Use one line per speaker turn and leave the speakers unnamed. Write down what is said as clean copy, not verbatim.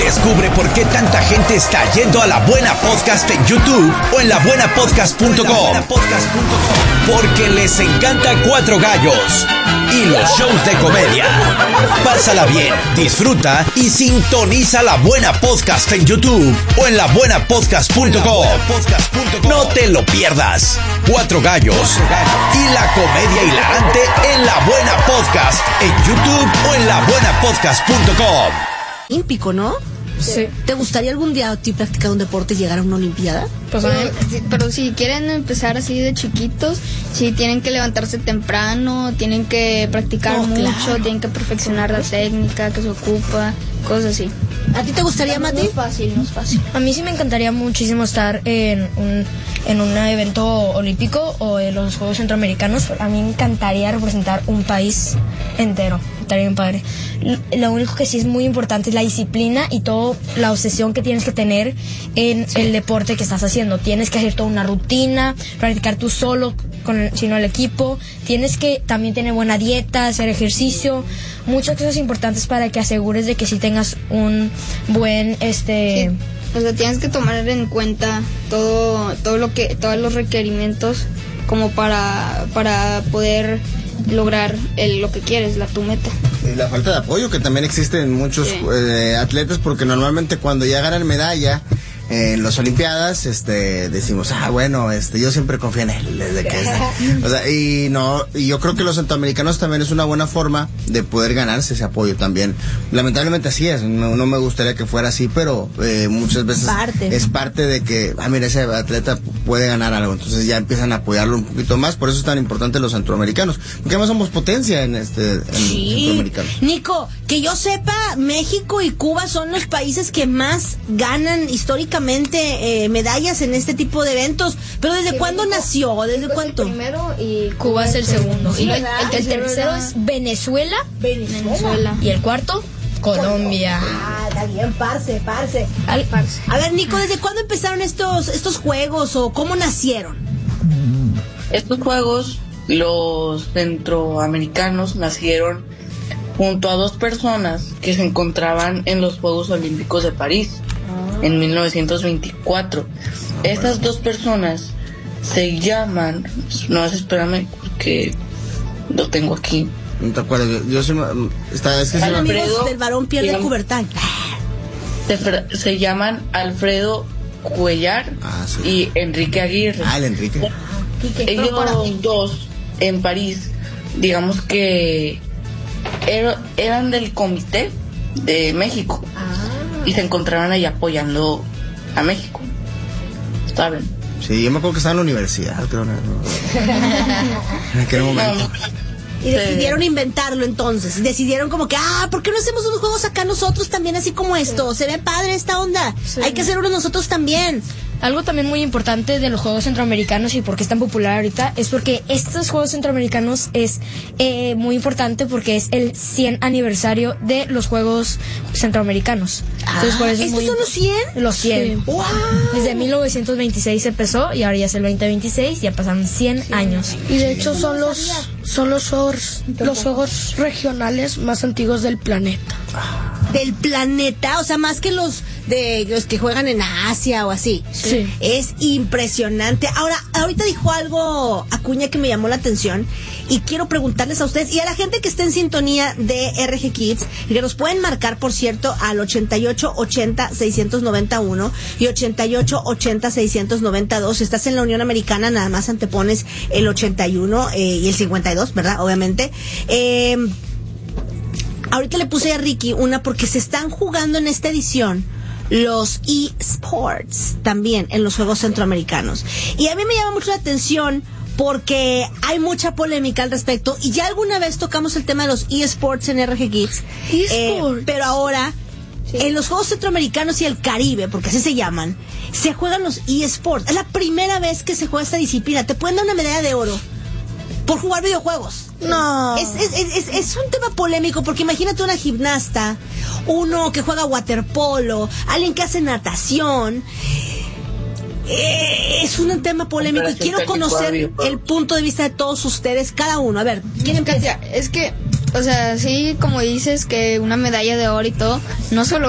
Descubre por qué tanta gente está yendo a La Buena Podcast en YouTube o en labuenapodcast.com. Porque les encanta Cuatro Gallos y los shows de comedia. Pásala bien, disfruta y sintoniza La Buena Podcast en YouTube o en labuenapodcast.com. No te lo pierdas. Cuatro Gallos y la comedia hilarante en La Buena Podcast en YouTube o en labuenapodcast.com.
Olímpico, ¿no?
Sí.
¿Te gustaría algún día a ti practicar un deporte y llegar a una olimpiada?
Pues
Pero si quieren empezar así de chiquitos, sí tienen que levantarse temprano, tienen que practicar mucho,
claro.
Tienen que perfeccionar la técnica que se ocupa, cosas así.
¿A ti te gustaría, Mati?
No es fácil, no es fácil.
a mí sí me encantaría muchísimo estar en un evento olímpico o en los Juegos Centroamericanos. A mí me encantaría representar un país entero. Estaría bien padre. Lo único que sí es muy importante es la disciplina y toda la obsesión que tienes que tener en el deporte que estás haciendo. Tienes que hacer toda una rutina, practicar tú solo, sino el equipo. Tienes que también tener buena dieta, hacer ejercicio, muchas cosas importantes para que asegures de que sí tengas un buen
Sí. O sea, tienes que tomar en cuenta todos los requerimientos como para poder lograr lo que quieres, tu meta.
Y la falta de apoyo que también existe en muchos atletas, porque normalmente cuando ya ganan medalla en las Olimpiadas, decimos, bueno, yo siempre confío en él desde que o sea, y yo creo que los centroamericanos también es una buena forma de poder ganarse ese apoyo también. Lamentablemente así es, no me gustaría que fuera así, pero muchas veces es parte de que, mira, ese atleta puede ganar algo, entonces ya empiezan a apoyarlo un poquito más. Por eso es tan importante los centroamericanos, porque además somos potencia en centroamericanos.
Nico, que yo sepa, México y Cuba son los países que más ganan históricamente medallas en este tipo de eventos. Pero ¿desde cuándo nació? ¿Desde cuánto?
El primero y
Cuba es el segundo.
Sí,
Y
el
tercero es Venezuela. Y el cuarto, Colombia.
Está bien, parce. A ver, Nico, ¿desde cuándo empezaron estos juegos o cómo nacieron?
Estos juegos, los centroamericanos nacieron junto a dos personas que se encontraban en los Juegos Olímpicos de París en 1924. Estas dos personas se llaman, no, espérame porque lo tengo aquí.
No te acuerdas, yo
Amigos del varón Pierre de Coubertin.
Se llaman Alfredo Cuellar y Enrique Aguirre.
El Enrique.
Ellos dos en París, digamos que eran del comité de México y se encontraban ahí apoyando a México. ¿Saben?
Sí, yo me acuerdo que estaba en la universidad, creo. En aquel momento.
Y decidieron inventarlo entonces. Decidieron como que, ¿por qué no hacemos unos juegos acá nosotros también así como esto? Se ve padre esta onda. Sí. Hay que hacer uno nosotros también.
Algo también muy importante de los Juegos Centroamericanos y por qué es tan popular ahorita es porque estos Juegos Centroamericanos es muy importante porque es el 100 aniversario de los Juegos Centroamericanos. Entonces, por eso
¿estos son los 100?
Los 100.
Sí. ¡Wow!
Desde 1926 empezó y ahora ya es el 2026, ya pasan 100 años.
Y de hecho son los juegos regionales más antiguos del planeta.
Del planeta, o sea, más que los que juegan en Asia o así.
Sí.
Es impresionante. Ahora, ahorita dijo algo Acuña que me llamó la atención y quiero preguntarles a ustedes y a la gente que esté en sintonía de RG Kids y que nos pueden marcar, por cierto, al 8880-691 y 8880-692. Si estás en la Unión Americana, nada más antepones el 81 y el 52, ¿verdad? Obviamente. Ahorita le puse a Ricky una porque se están jugando en esta edición los eSports también en los Juegos Centroamericanos. Y a mí me llama mucho la atención porque hay mucha polémica al respecto y ya alguna vez tocamos el tema de los eSports en RG Kids. Pero ahora, en los Juegos Centroamericanos y el Caribe, porque así se llaman, se juegan los eSports. Es la primera vez que se juega esta disciplina. Te pueden dar una medalla de oro por jugar videojuegos.
No.
Es un tema polémico porque imagínate una gimnasta, uno que juega waterpolo, alguien que hace natación. Es un tema polémico y quiero conocer el punto de vista de todos ustedes, cada uno. A ver, ¿quién empieza?
Es que, o sea, sí, como dices que una medalla de oro y todo, no solo